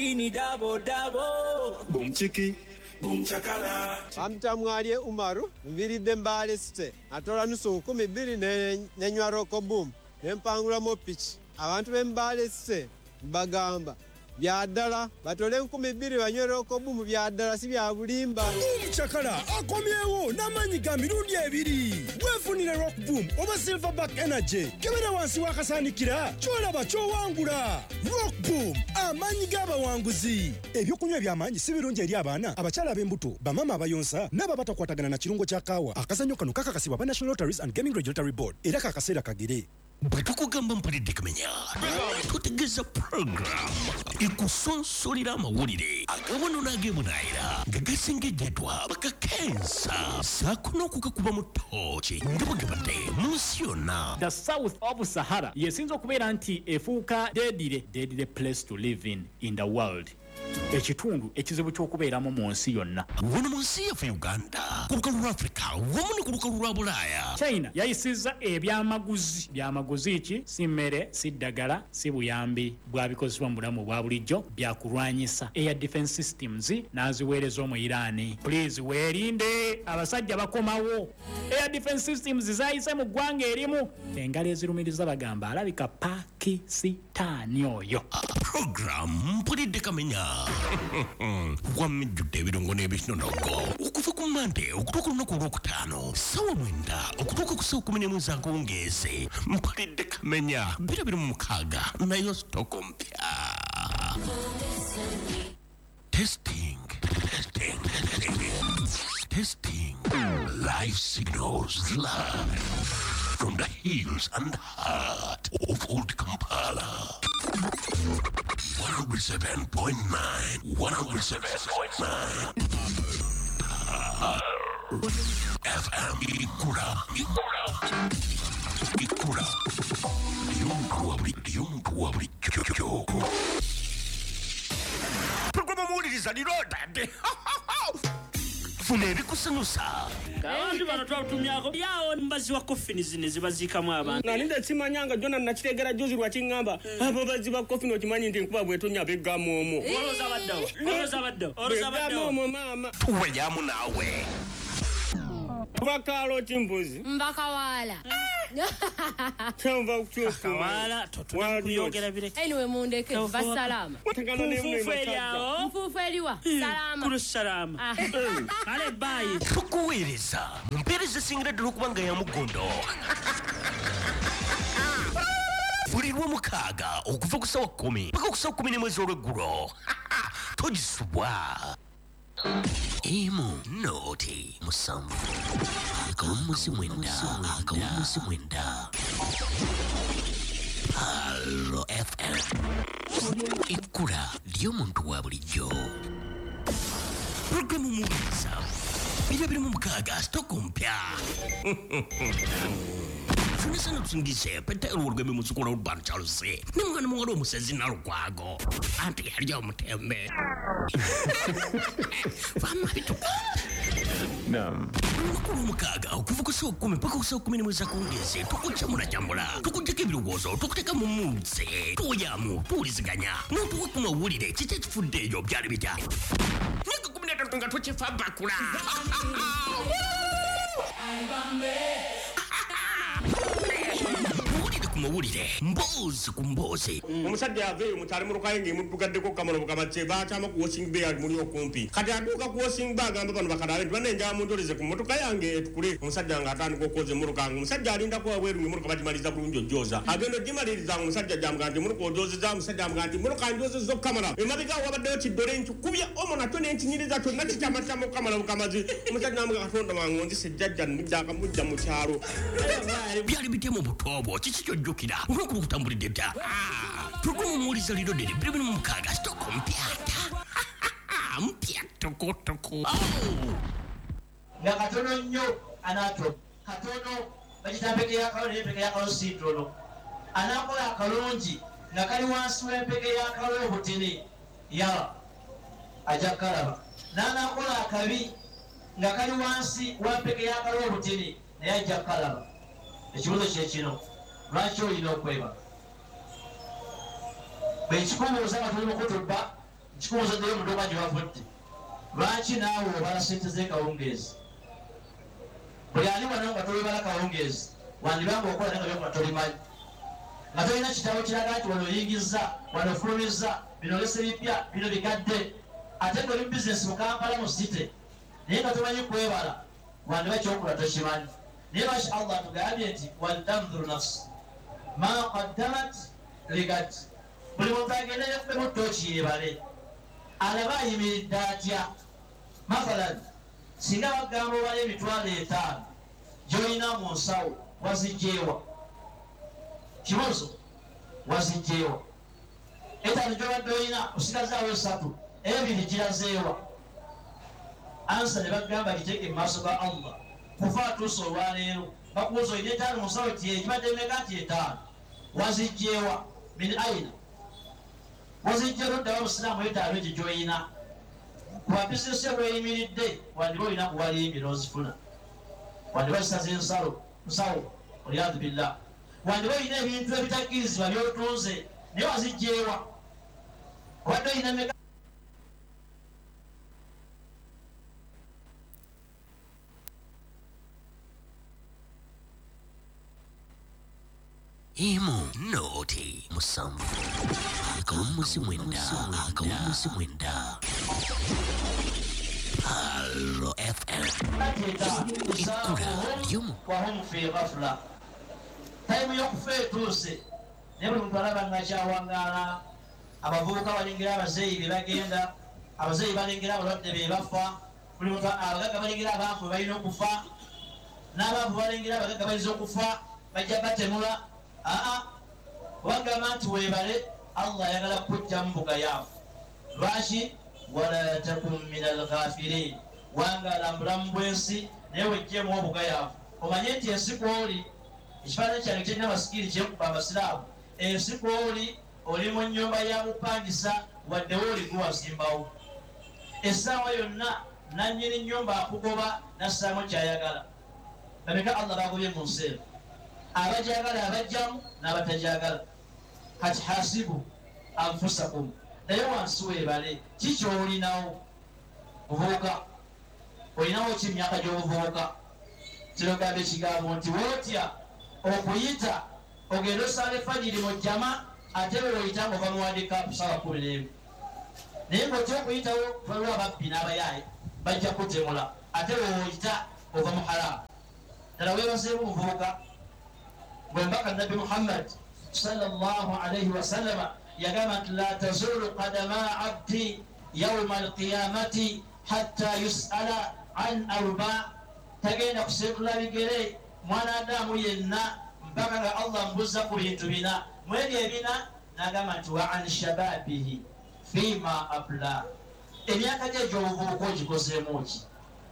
Ini dabo dabo. Boom chiki. Boom chakala. Amtamwalie Umaru, mviride mbale site. Atola nusu 12 nenywa roko boom. Nempangula mo pitch. Abantu bembale site bagamba. Byadala batole 12 banywe roko boom byadala si bya bulimba. Boom chakala akomyewo namanyi ga mirundi ebiri. Wefunire rock boom oba Silverback Energy. Kebera wansi wakasanikira. Cholaba chowangula. Rock boom amanyi g'abawanguzi. Ebyokunywa ebyamanyi si birungi eri abaana abakyala b'embuto bamama abayonsa n'aba batakwatagana na kirungo kya kaawa. Akazannyo kano kakakasibwa ba National Lotteries and Gaming Regulatory Board era kakaseera kagere. Bwetukugamba mpulidde kumenya tutegeeza program ekusonsolera amawulire agawono n'ageemunaayira nga gasengejjedwa bakakensa saako n'okugakuba mu ttooki nga bwegabadde mu nsi yonna. The south of Sahara yesinza okubeera nti efuuka deadly place to live in the world. Ekitundu ekizibu ky'okubeeramu mu nsi yonna. Wano mu nsi yaffe Uganda, ku lukalu lwa Africa, wamu ne ku lukalu lwa Bulaaya. China yayisizza ebyamaguzi. Byamaguzi ki? Si mmere, si ddagala, si buyambi bwabikozesebwa mu bulamu bwa bulijjo, byakulwanyisa. Air defense systems n'aziweereza mu Iran. Please weerinde abasajja bakomawo. Air defense systems zaayise mu ggwanga erimu. Engalo ezirumiriza bagamba alabika Pakistan oyo. Program mpulidde kamenya. Wamijjudde ebirungo n'ebinonogo okuva ku Monday okutuuka olunaku olwokutaano ssaawa 9 okutuuka ku ssaawa 11 akawungeezi mpulidde kamenya 26 nayo sitoko mpya. Testing live signals live from the hills and heart of old Kampala. 107.9 FM Ikura Yungu wabuli kyoko Programu muwuliriza lirodadde funa ebikusanyusa abantu bano twatumyako yawo mbazi wa coffin zine zibaziikamu abantu nalinda simanyanga jona nakitegera juzi lwa kingamba abo baziba coffin okimanyi nti nkuba bwetonya begamu omwo oloza baddo mama tuweyamu naawe bakalo chimbuzi mbakawala chamba kuchoka kawala totuyogera bire anyway mundeke basalama mfufu eliwa salama kuru salama ale bye tukuweereza mumpeereza singira ddala okuba nga yamugondo buli lw'omukaaga okuva ku ssaawa 10 paka ku ssaawa 11 ez'olweggulo togisubwa Emu noti musambu akawumusi mwenda Halo FM Ikura ly'omuntu wa bulijjo Programu muwuliriza birimu mukaaga sitoko mpya Funisa n'okusingise petero olugeme musukola olubano kyaluse n'omwana muwala omusezi nalukwago anti yali omutembe vama bituka olunaku lw'omukaaga okuva ku ssaawa 10 paka ku ssaawa 11 akawungeezi tukukyamulajambula tukugjako ebirowoozo tukuteka mu muze tuoyamu tuwuliziganya n'otuwa ku mawulire kiki ekifudde eyo byali bitya myaka 13 nga tukifa bakula mawulire mboozi ku mboozi omusajja aveeyo mutali mu lukayi ng'emuddugaddeko kamalo bukamatye baatama ku washing bay muli okumpi kati atuuka ku washing bay agamba bano bakalabe nti banenjala muntoleze ku mmotoka yange etukule omusajja ng'atandika okwoza emmotoka nga omusajja alindako wabweru ng'emmotoka bagimaliza bulungi ojjooza agenda ogimaliriza nga omusajja jamuga nti emmotoka ojoozeza omusajja amuga nti emmotoka njoozezza okukamala emabega wabaddeyo kiddole nkikubya omo nakyo nenkinyiriza kyonna kikyamatamu okukamala bukamazi omusajja amuga katonda wange onzisa ejjajja niddaaka mujja mu kyalo byali bitya mu butobo kiki kyojjukira olwokuba okutambulidde dda programu muwuliza liro ddene 26 sitoko mpyata mpya tokotoko nga katono nnyo anato katono bagita mpeke yakalo n'empeke yakalo sintono anakola akalungi nga kali wansi w'empeke yakalo obutini yala ajja kalaba n'anakola akabi nga kali wansi w'empeke yakalo obutini naye ajja kalaba ekibuzo kye kino lwaki olina okweba bwe kikubuuza nga tuli mukutubba ekikubuuzo ddeyo omutuuka gye bavudde lwaki naawe obala sente z'ekawungeezi buli ali wano nga tolibala kawungeezi wandibanga okola naye nga byokola tolimanyi nga tolina kitabo kiraga nti wano oyingiza wano ofulumizza bino olese bipya bino bigadde ate nga oli mu bizinesi mu Kampala mu site naye nga tomanyi kwebala wandiba kyokola tokimanyi naye lwaki Allah atugambye nti waltanzuru nafsi ma qaddamat ligad buli muntu agenda yakufemu ttooki yeebale alaba ayimiridde atya mathalan singa bagamba obala $5,000 gy'olina mu nsawo wazigyeewa kibuuzo wazigyeewa etaano gy'obadde olina osigazaawo 3 ebiri girazeewa ansa ne bagamba giteeke mu maaso ga Allah kuva atuusa olwaleero bakubuuza olina etaano mu nsawo gibadde meka nti 5 wazigyeewa min aina wazijja loddawo musiraamu etaano egyo gy'olina kuba bizinesi bweyimiridde wandiba olina kuwalimbi n'ozifuna wandiba zisaze nsawo oliyadu billah wandiba olina ebintu ebitakkirizibwa by'otunze naye wazijjeewa obadde olina meka Emu noti musambu akawumusi mwenda Halo FM ikura lyomu wahumu fi ghafla taimu y'okufa etuuse naye buli muntu alaba nga kyawangaala abavubuka balengera abazeeyi be bagenda abazeeyi balengera abalwadde be bafa buli muntu abagagga balengera abaafu balina okufa n'abaavu balengera abagagga balina okufa bajja batemula wagamba nti weebale Allah ayagala kujja mu mbuga yaafu lwaki wala takun min alghafirin wangala mbulamu bwensi naye wejjemu obuga yaafu omanye nti ensi kwoli ekifaananyi kyange kirina abasikiri kyekuba abasiraamu ensi kwoli oli mu nnyumba ya bupangisa waddewo oli guwazimbawo essaawa yonna nannyini nnyumba akugoba nassaamu kyayagala bameka Allah bagobye mu nsi eno abajagala abajjamu n'abatajagala kati hasibu anfusakum naye wansi weebale kikyolinawo buvubuka olinawo ki myaka gy'obuvubuka kirogamba ekigambo nti wootya okuyita ogenda osala efajiri mu jjama ate weoyita ngaova mu wadikapu sawa 11 naye ngaotya okuyitawo waliwo ababbi n'abayaaye bajja kutemula ate weoyita ova mu haramu ddala weebazeemu muvubuka bwembaka nabi Muhammad sallallahu alayhi wa sallama yagamba nti la tazulu qadama abdi yawma alqiyamati hatta yus'ala an arba tagenda kusekula bigere mwana adamu yenna mpaka nga Allah mbuza ku bintu bina mwebyo ebina n'agamba nti wa an shababihi fima abla emyaka gye gy'obuvubuka ogikozeemu ki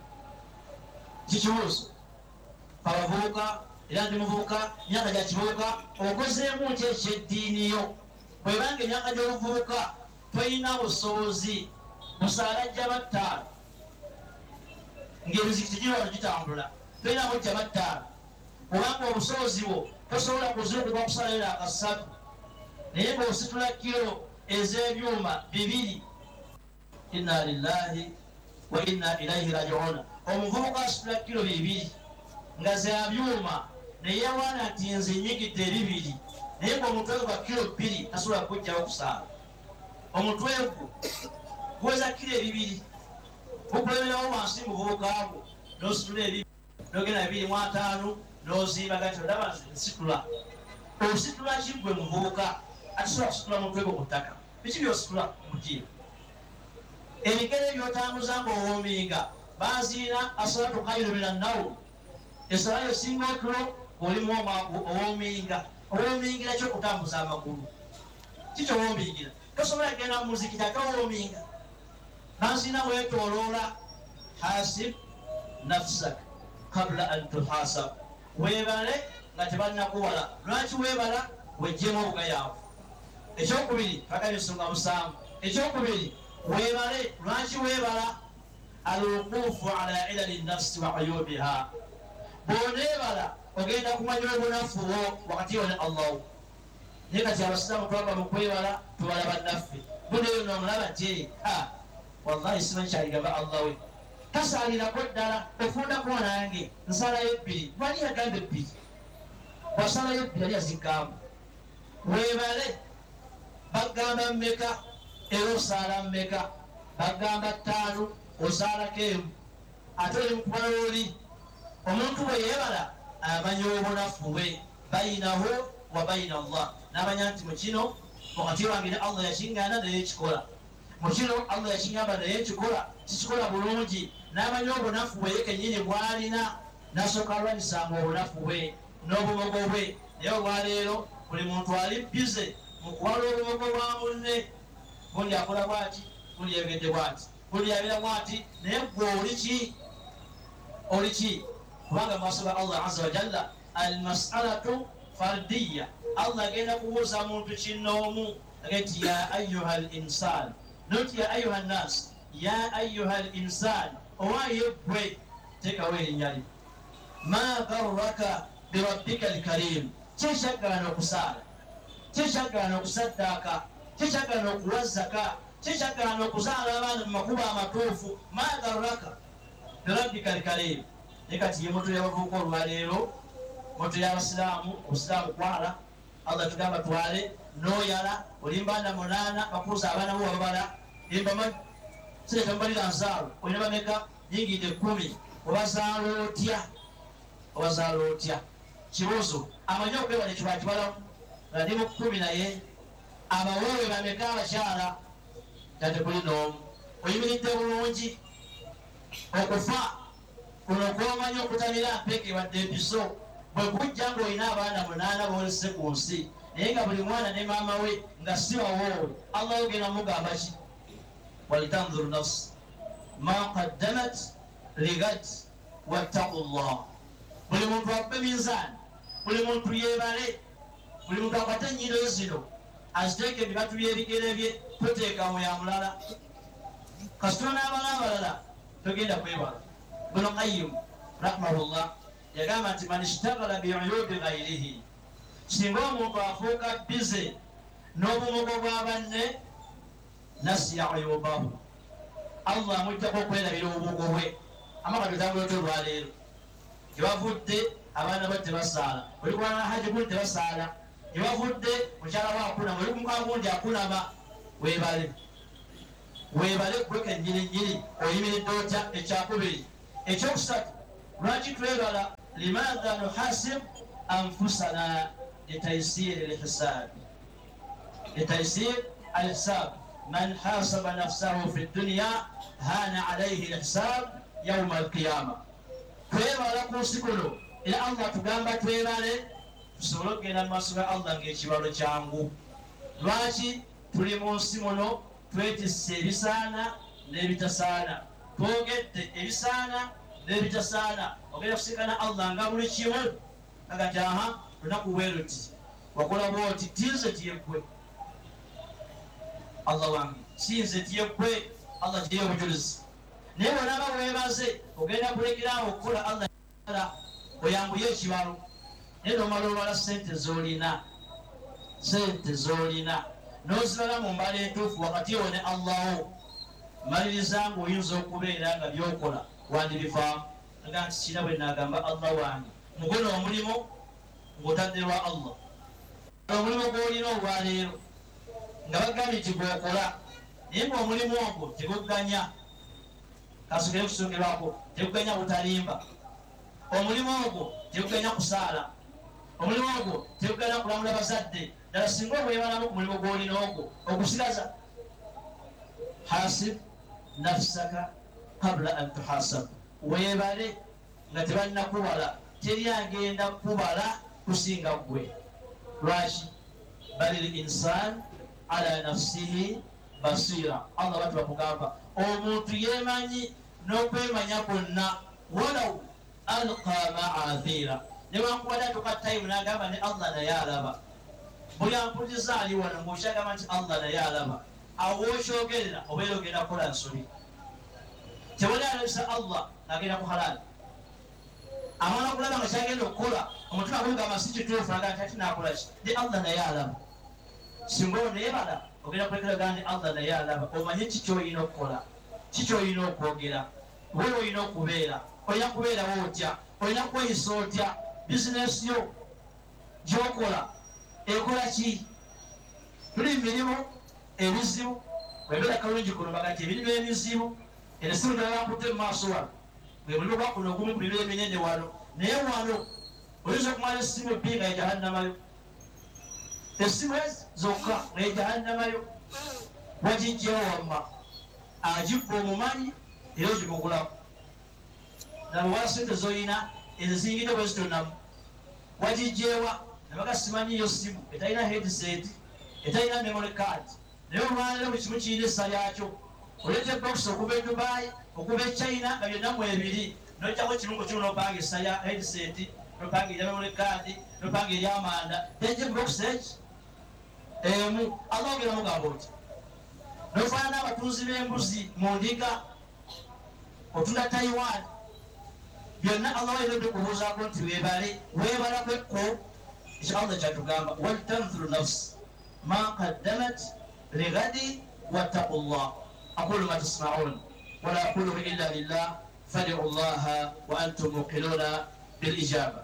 kikibuuzo abavubuka era ndi muvubuka myaka gya kivubuka okozeemu ki ekyeddiiniyo bwebanga emyaka gy'obuvubuka toyina busobozi musaala jja battaano ng'emizikiti giri wano gitambula toyina mujja battaano obanga obusobozi bwo tosobola kuzuukuka kusalira akasatu naye ng'ositula kiro ez'ebyuma 2 inna lillahi wa inna ilaihi rajiuna omuvubuka asitula kiro 2 nga za byuma naye yawaana nti nze nyigidde 2 naye ng'omutwe gwa kiro 2 tasobola kujjawo kusaala omutwe gwo guweza kiro 2 gukulemerawo wansi muvubukaagwo n'ositula 2 n'ogenda 2.5 n'oziiba gati olaba nze nsitula ositula kiggwe muvubuka atisobola kusitula mutwe gwo ku ttaka biki byositula mutiiba ebigere byotambuza ng'owoominga banziina asalatu khairu mina nnawm esala yosinga otulo olimu owoominga owoomingira kyo kutambuza amakulu kikyowoomingira tosobola genda mu muzikiti ate owoominga banziina weetooloola hasib nafsak kabla an tuhasab weebale nga tebalinakuwala lwaki weebala wejjemu obuga yaavu ekyokubiri twagala ensonga 7 ekyokubiri weebale lwaki weebala alwuqufu ala ilali nafsi wa uyubiha bwoneebala ogenda kumanya obunafu bwo wakati yo ne Allah naye kati abasiraamu twagala okwebala tubala bannaffe buneyo nomulaba nti wallahi simanyi kyaligamba allah we tasalirako ddala ofundako nange nsalayo ebbiri wali yagamba ebbiri wasalayo ebbiri ali yazigamba webale bagamba mmeka era osaala mmeka bagamba ttaano osaalako emu ate oli mukubala oli omuntu bwe yeebala amanya obunafu bwe bayinahu wa bayina allah n'amanya nti mukino wakati wange ne allah yakiŋŋaana naye ekikola mukino allah yakiŋŋamba naye ekikola kikikola bulungi n'amanya obunafu bwe ye kennyini bw'alina n'asooka alwanyisanga obunafu bwe n'obumogo bwe naye olwaleero buli muntu ali bize mu kuwala obumogo bwa munne gundi akola bwati gundi yegedde bwati gundi yabiramu ati naye gwe oli ki kubanga maaso ga allah azza wa jalla almasalatu fardiya allah agenda kubuuza muntu kinoomu agati ya ayuha al insan not ya ayuha nnas ya ayuha al insan owaye gwe tekawo erinnyali ma garraka birabbika alkarim kyekyaggalana okusaala kyekyaggalana okusaddaaka kyekyaggalana okuwa zaka kyekyaggalana okuzaala abaana mu makubo amatuufu ma garraka birabbika alkarim naye kati ye moto yabavuuka olwaleero moto y'abasiraamu obusiraamu kwala allah tugamba twale noyala olimbanda 8 bakuuza abaana bo babala embama sireka mubalira nsaalo olina bameka nyingidde 10 obazaala otya kibuuzo amanyi okwewala ekyo bakibalamu nga ndi mu 10 naye abawewe bameka abakyala tatekuli n'omu oyimiridde bulungi okufa kuno kwomanyi okutamira mpeke wadde episo bwe kujja ng'olina abaana 8 boolese ku nsi naye nga buli mwana ne maama we nga si wawoowe allah yogenda mugamba ki walitanzuru nafsi ma qaddamat ligad wattaqu llah buli muntu akube minzaani buli muntu yeebale buli muntu akwate ennyindo zino aziteeke ebibatu by'ebigere bye toteeka mu ya mulala kasitula n'abala abalala togenda kwebala buno qayyim rahimahullah yagamba nti man ishtagala biuyubi ghairihi singa omuntu afuuka bize n'obumogo bwa banne nasiya uyubahu allah amujjako okwerabira obumogo bwe amaka tutambulete olwaleero gyebavudde abaana bo tebasaala oli kwana haji gundi tebasaala gyebavudde mukyala we akunama oli kumukagundi akunama weebale kweka ennyirinyiri oyimiridde otya ekyakubiri ekyokusatu lwaki twebala limadha nuhasib anfusana litaisir alhisab man hasaba nafsahu fi dunya hana alayhi alhisab yawma alqiyama twebala ku nsi kuno era allah tugamba twebale tusobole okugenda mu maaso ga allah ng'ekibalo kyangu lwaki tuli mu nsi muno twetisse ebisaana n'ebitasaana twogedde ebisaana n'ebitasaana ogenda kusikana allah nga buli kimu agati lunaku bweruti wakola bwoti tinze tiyeggwe allah wange sinze tiyeggwe allah tiye obujulizi naye bwonaba webaze ogenda kulegerawo okukola allah oyambuye ekibalo naye nomala olwala sente zolina nozibala mu mbala entuufu wakati yo ne allahu maliriza ngaoyinza okubeera nga byokola wandibivaamu aga nti kina bwe nagamba allah wange mugono omulimu ng'otadde lwa allah omulimu gwolina olwaleero nga bagambye nti gwokola naye ngaomulimu ogwo teguganya kasukire kusokerwako teguganya butalimba omulimu ogwo teguganya kusaala omulimu ogwo teguganya kulamula bazadde ddala singa obwebalamu ku mulimu gwolina ogwo ogusigaza hasib nafsaka qabla an tuhasab weebale nga tebannakubala teri agenda kubala kusinga gwe lwaki balil insan ala nafsihi basira allah batu bakugamba omuntu yemanyi n'okwemanya kwonna walaw alqa ma'athira newankubadde atuka time nagamba ne allah naye alaba buli ampuliriza ali wano ng'okyagamba nti allah naye alaba awo okyogerera obeera ogenda kukola nsobi tewali alabisa allah agenda ku halali amala kulaba nga kyagenda okukola omutima gumugamba si kituufu nagaa nti ati nakola ki ne allah naye alaba singa ono neebala ogenda kulekera gandi Allah naye alaba omanye kikyoyina okukola kikyoyina okwogera wewe oyina okubeera olina kubeerawo otya olina kweyisa otya bizinesi yo gyokola ekola ki tuli mirimu ebizibu webeera kalungi kunombaga nti ebirimu ebizibu enesimu gyabakute mu maaso wano bwe mulimu gwakuno ogumu ku bibiro eminene wano naye wano oyinza okumala essimu ebbi nga yejahannamayo essimu ezi zokka nga yejahannamayo wagijjawo wamma agibba omumanyi era ogimugulaku nabwewala sente zoyina ezo ziyingidde bwe zitonamu wagijjeewa nabaga simanyiyo simu etalina headset etalina memory card naye olwaliro buli kimu kirina essa lyakyo oleeta ebox okuva e Dubai okuva e China nga byonna mu ebiri nojjako kirungo kimu nopanga essa ya headset nopanga erya memory card nopanga eryamanda tenje box eki emu Allah ogera mugamba oti nofaana n'abatunzi b'embuzi mu ndiga otunda Taiwan byonna Allah wayiredde kubuuzaako nti weebalako ekyo Allah kyatugamba waltanzuru nafsi ma qaddamat lighadi wattaqullah aqulu ma tasma'un wala aquluhu illa lillah fad'u Allah wa antum muqiluna bil ijaba.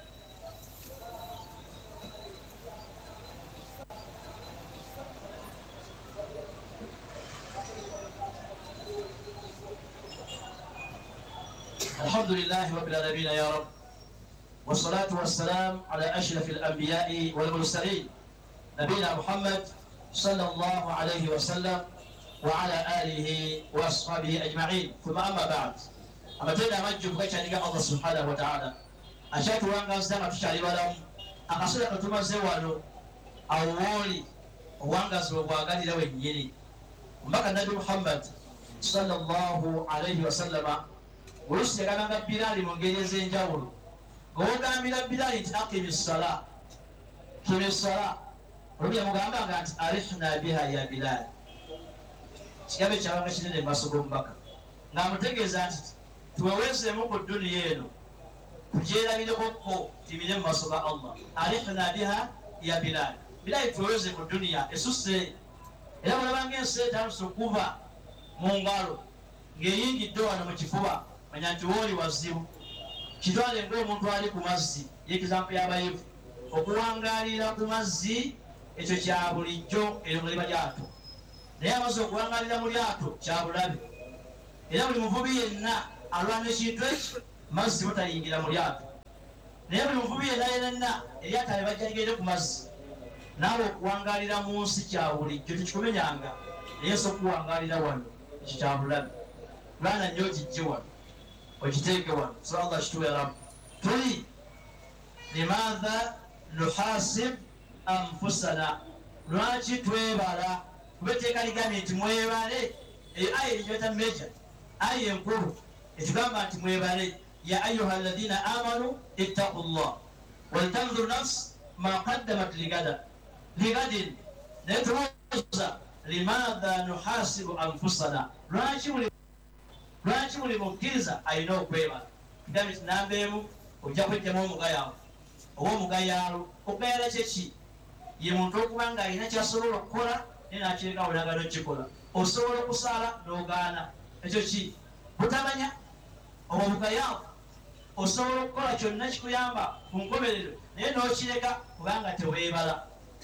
الحمد لله رب العالمين يا رب والصلاة والسلام على أشرف الأنبياء والمرسلين نبينا محمد صلى الله عليه وسلم وعلى آله وأصحابه أجمعين ثم أما بعد أما تينا مجب غيشا نقا الله سبحانه وتعالى أشاهد وانغا سدama tushali balamu akasula katumaze wano awoli wanga zobwagalira wennyini mbaka nabi Muhammad sallallahu alayhi wa sallama oluusi yagalanga Bilaali mu ngeri ez'enjawulo ng'ogambira Bilaali nti aqimi ssala kimi ssala olumu yamugambanga nti arihna biha ya Bilaali kigambo ekyabanga kinene mu maaso g'omubaka ng'amutegeeza nti tuweweezeemu ku dduniya eno tugyerabireko tibire mu maaso ga Allah arihna biha ya Bilaali Bilaali tuweweeze ku dduniya esusse era mulabanga ensi etandise okuva mu ngalo ng'eyingidde wano mu kifuba manya nti wooli wazibu kitwale ng'omuntu ali ku mazzi y'ekizampu y'abayivu okuwangalira ku mazzi ekyo kya bulijjo ero mu liba lyato naye amaze okuwangalira mu lyato kya bulabe era buli muvubi yenna alwana ekintu ekyo mazzi butayingira mu lyato naye buli muvubi yenna eryato alibajja ligende ku mazzi naawe okuwangalira mu nsi kya bulijjo tekikumenyanga naye so okuwangalira wano ekyo kya bulabe lwana nnyo okijje wano okiteeke wano so Allah kituwe rabu tuli limadha nuhasib anfusana lwaki twebala kubeteeka ligambye nti mwebale eyo aya erigyota meja aya enkulu etugamba nti mwebale ya ayuha alladhina amanu ittaqu llah waltanzur nafs ma qaddamat ligadin naye tubuuza limadha nuhasibu anfusana lwaki buli mukkiriza alina okwebala tugambye nti namba emu ojja kwejjamu omugayaalo oba omugayaalo okugayala kyeki ye muntu okuba nga alina kyasobola okukola naye nakirekawo nagala okikola osobola okusaala n'ogaana ekyo ki butamanya oba obugayaavu osobola okukola kyonna kikuyamba ku nkomerero naye n'okireka kubanga teweebala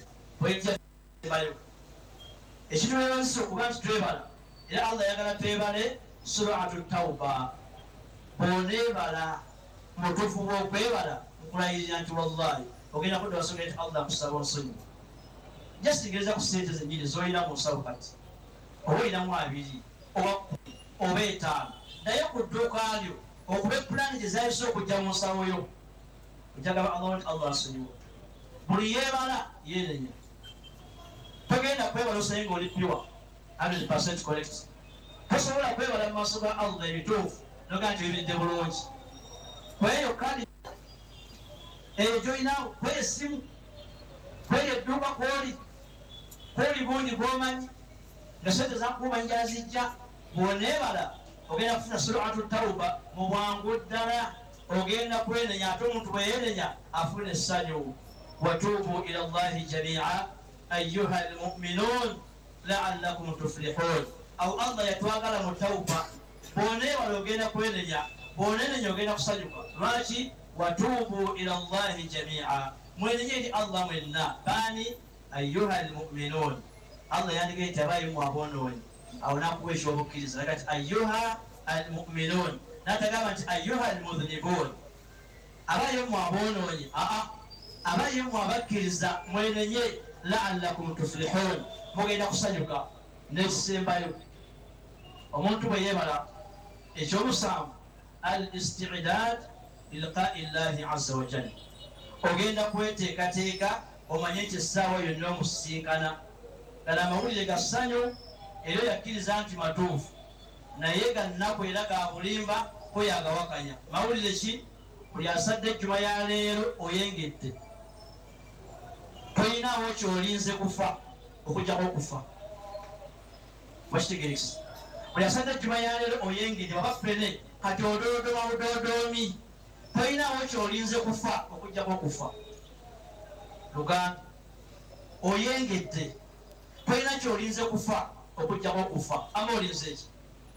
ekitwebazisa okuba nti twebala era Allah yagala twebale suratu tauba boneebala mutuufu bw'okwebala nkulayirira nti wallahi ogenda kudda wasogera nti Allah akusaba onsonyi jasigiriza ku sente zennyini z'olina mu nsawo kati oba olinamu 2 oba 5 naye ku dduuka lyo okuba epulaani gye zayise okujja mu nsawo yo ojagaba Allah nti Allah asonyiwa buli yeebala yeenenya togenda kwebala osaye ng'oli pure 100% correct tosobola kwebala mu maaso ga Allah ebituufu noga nti obiridde bulungi kweyo kadi eyo gy'olinawo kweyo essimu kweyo edduuka kwoli bungi bw'omanyi nga sente zakumanyi gyazijja bw'oneebala ogenda kufuna suratu tauba mu bwangu ddala ogenda kwenenya ate omuntu bwe yeenenya afuna essanyu watuubu ila llahi jamia ayuha almu'minun la'allakum tuflihun au Allah yatwagala mu tauba bone walogenda kwenenya bonenenya ogenda kusanyuka lwaki watubu ila Allahi jami'a mwenenye Allah mwenna bani ayyuha almu'minun Allah yandigete abayi mu abononi au nakuwesha obukkiriza nakati ayyuha almu'minun natagamba nti ayyuha almudhnibun abayi mu abononi abayi mu abakkiriza mwenenye la'allakum tuflihun mugenda kusanyuka nekisembayo omuntu bwe yebala ekyomusanvu al-isti'dad liqa'i Allahi azza wa jalla ogenda kweteekateeka omanye nti essaawa yonna omusinkana gala amawulire ga ssanyu era yakkiriza nti matuufu naye ga nnaku era ga bulimba koyagawakanya mawulire ki buli asadde ejjuma ya leero oyengedde toyinaawo kyolinze kufa okujjako okufa wakitegerekisa buli asadde ejjuma ya leero oyengedde wabafene kati odoodoma budoodomi toyinaawo kyolinze kufa okujjako okufa luganda oyengedde toyina kyolinze kufa okujjako okufa ama olinze eki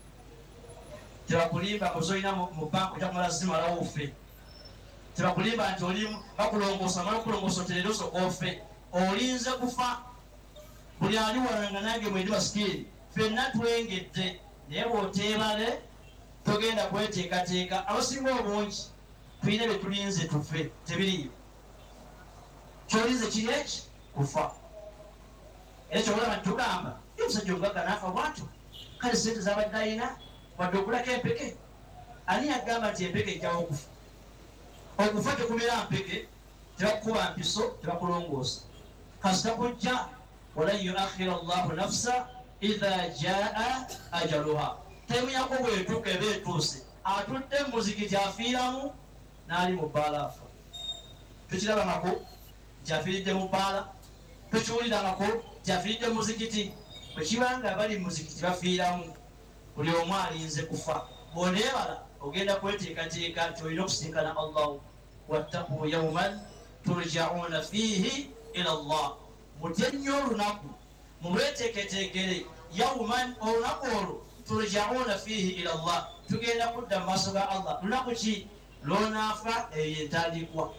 tebakulimba kuzolina mu banka ojakumulazimalawo ofe tebakulimba nti olimu bakulongoosa mala okulongoosa oterere osoka ofe olinze kufa buli ali walanga nange mwedi basikiri fenna twengedde naye bw'oteebale togenda kweteekateeka abasinga obungi tulina bye tulinze tufe tebiriyo kyolinze kiri eki kufa era kyobulaba ntitugamba omusajja omugagga naafa bwatyo kale sente zabadde alina wadde okulako empeke ani yagamba nti empeke ejjawo okufa okufa tekumira mpeke tebakukuba mpiso tebakulongoosa kasita kujja walan yuakhira Allahu nafsa idha jaa ajaluha temuyako bwetuuka eba etuuse atudde muzikiti afiiramu n'ali mu bbaala afa tukirabangako nti afiiridde mu bbaala tukiwulirangako nti afiiridde mu muzikiti bwekibanga bali mu muzikiti bafiiramu buli omu alinze kufa bw'oneebala ogenda kweteekateeka nti olina okusinkana Allahu wattaqu yawman turja'una fiihi ila Allah mutye nnyo olunaku mulweteeketeekere yawman olunaku olwo turja'una fiihi ila Allah tugenda kudda mu maaso ga Allah lunaku ki lwonaafa eyo entandikwa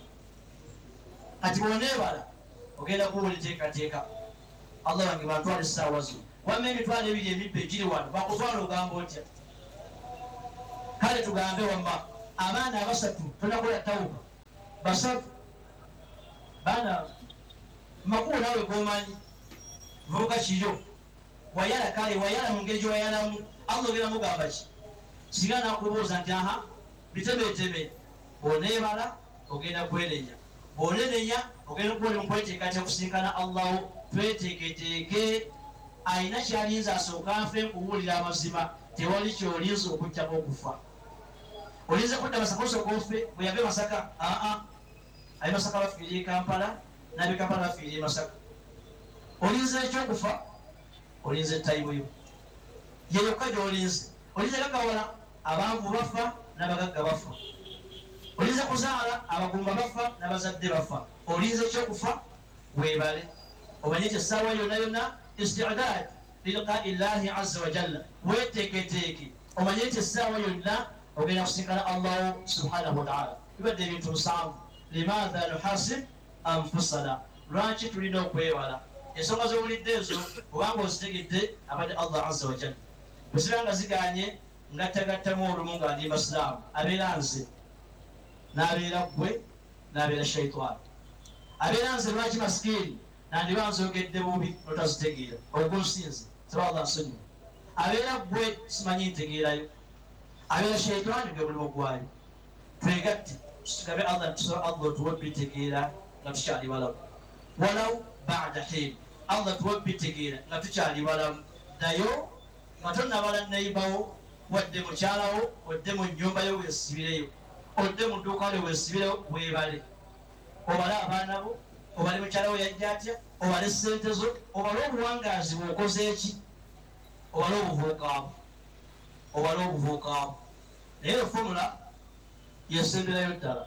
kati bw'oneebala ogenda kuba oliteekateeka Allah wange bantwala essaawa zo wamma emitwalo ebiri emibba egiri wano bakutwala ogamba otya kale tugambe wamma abaana abasatu tonakola tawuba basatu baana makubo nawe gomanyi vubuka kiyo wayala kale wayala mu ngeri gyewayalamu Allah ogenda mugamba ki singa nakubuuza nti aha bitemeeteme bw'oneebala ogenda kwenenya bw'onenenya ogenda kuba oli mukweteekateeka kusinkana Allahu tweteeketeeke ayina kyalinza asooka nfe nkubuulira amazima tewali kyolinza okujjako okufa olinza kudda Masaka osooka ofe bwe yave Masaka abe Masaka bafiiriye Kampala nabe Kampala bafiiriye Masaka olinza ekyokufa olinza etayibu yo yeyokka gyolinze olinza gagawala abanvu bafa n'abagagga bafa olinza kuzaala abagumba bafa n'abazadde bafa olinza ekyokufa weebale omanye nti essaawa yonna yonna isti'dad liliqa'i Llahi azza wa jalla weteeketeeke omanye nti essaawa yonna ogenda kusinkana Allahu subhanahu wa ta'ala bibadde ebintu musanvu limaatha nuhasib anfusana lwaki tulina okwewala ensonga z'owulidde ezo obanga ozitegedde abadde Allah azza wa jalla bwezibanga ziganye ngattagattamu olumu nga ndi basiraamu abeera nze n'abeera ggwe n'abeera shaitani abeera nze lwaki masikini nandiba nzogedde bubi notazitegeera ogunsinze saba Allah nsonyiwa abeera ggwe simanyi ntegeerayo abeera shaitani gwe mulimu gwayo twegatte tusigabe Allah tusaba Allah tuwe bitegeera nga tukyali balamu walaw ba'da hin Allah tuwe bitegeera nga tukyali balamu nayo nga tonnabala neibawo wadde mukyalawo wadde mu nnyumba yo weesibireyo odde mu dduuka lyo weesibireyo weebale obale abaana bo obale mukyalawo yajja atya obale ssente zo obale obuwangaazi bwokoze eki obale obuvuukaawo obale obuvuukaawo naye efomula yesemberayo ddala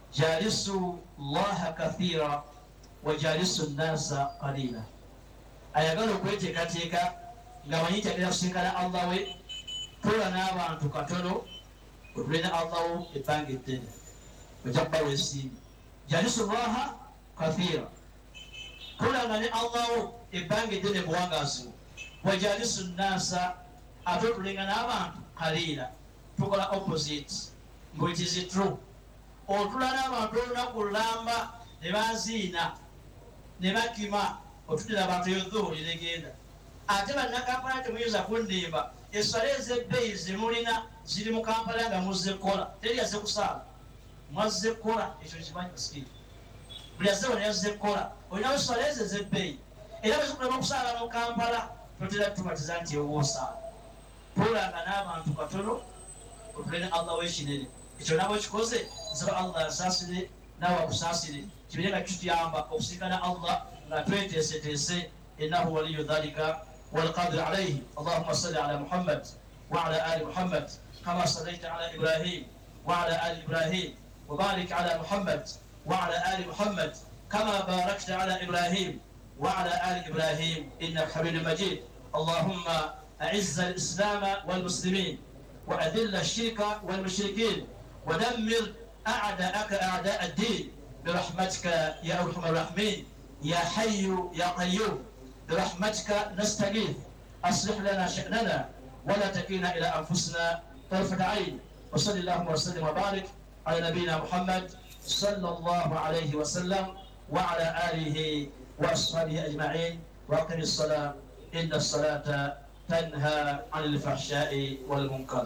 jalisu llaha kathira wa jalisu nnasa qalila ayagala okweteekateeka ng'amanyi kyagenda kusinkana allah we tola n'abantu katono otulina allah wo ebbanga eddene ojja kubawa ensimbi jalisullaha kathira tolanga ne allah wo ebbanga eddene muwangaziwo wajalisu nnasa ate otulenga n'abantu kaliira tukola opposite mbu it is true otula n'abantu olunaku lulamba ne banziina ne bakima otutira abantu yodhuhuli negenda ate bannakampala temuyinza kundimba eswala ez'ebbeeyi zemulina ziri mu kampala nga muzze kukola teri yazze kusaala mwazze kukola ekyo kimanyi musikiri buli yazze wona yazze kukola olinawo eswala ezo ez'ebbeeyi era bwezikulema okusaala mu kampala totera tubatiza nti ewoosaala tulanga n'abantu katono otulene allah w'ekinene ekyo nabo kikoze nsaba allah asaasire nawe akusaasire kibire nga kituyamba okusinkana allah nga tweteeseteese innahu waliyu dhalika والقادر عليه اللهم صل على محمد وعلى آل محمد كما صليت على إبراهيم وعلى آل إبراهيم وبارك على محمد وعلى آل محمد كما باركت على إبراهيم وعلى آل إبراهيم إنك حميد مجيد اللهم أعز الإسلام والمسلمين وأذل الشرك والمشركين ودمر أعداءك أعداء الدين برحمتك يا أرحم الراحمين يا حي يا قيوم برحمتك نستغيث أصلح لنا شأننا ولا تكلنا إلى أنفسنا طرفة عين وصلى اللهم وسلم وبارك على نبينا محمد صلى الله عليه وسلم وعلى آله وأصحابه أجمعين وأقم الصلاة إن الصلاة تنهى عن الفحشاء والمنكر.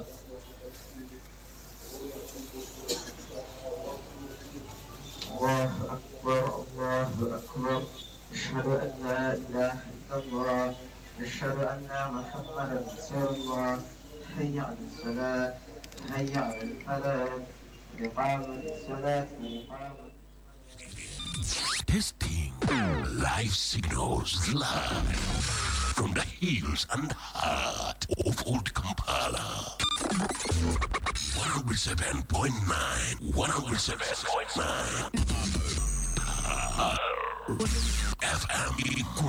الله أكبر الله أكبر أشهد أن لا إله إلا الله أشهد أن محمدا رسول الله حي على الصلاة حي على الفلاح لقامة الصلاة لقامة. Testing live signals live from the hills and heart of Old Kampala. 107.9 107.9 FM